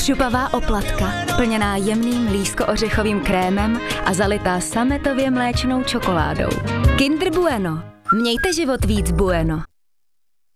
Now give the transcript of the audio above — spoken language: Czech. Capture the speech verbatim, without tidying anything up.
Šupavá oplatka, plněná jemným lísko-ořechovým krémem a zalitá sametově mléčnou čokoládou. Kinder Bueno. Mějte život víc bueno.